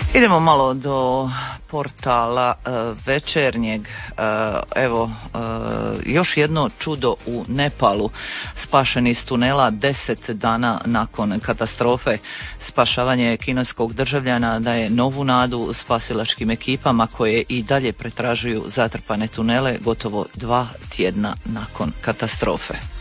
Idemo malo do portala Večernjeg. Evo, još jedno čudo u Nepalu. Spašen iz tunela 10 dana nakon katastrofe. Spašavanje kineskog državljana daje novu nadu spasilačkim ekipama koje i dalje pretražuju zatrpane tunele gotovo 2 tjedna nakon katastrofe.